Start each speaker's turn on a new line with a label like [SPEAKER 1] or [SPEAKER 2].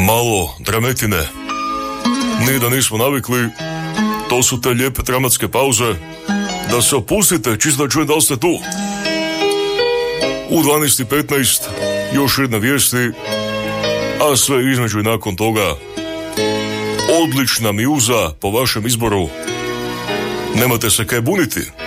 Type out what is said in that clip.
[SPEAKER 1] Malo drametine. Ni da nismo navikli, to su te lijepe dramatske pauze. Da se opustite, čisto da čujem da li ste tu. U 12:15 još jedna vijesti, a sve između i nakon toga odlična mjuza po vašem izboru. Nemate se kaj buniti.